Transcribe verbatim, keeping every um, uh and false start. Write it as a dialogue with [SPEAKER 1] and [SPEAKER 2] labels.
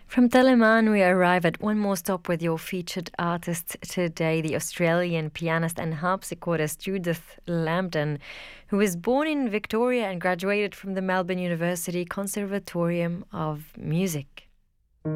[SPEAKER 1] From Telemann, we arrive at one more stop with your featured artist today, the Australian pianist and harpsichordist Judith Lambton, who was born in Victoria and graduated from the Melbourne University Conservatorium of Music.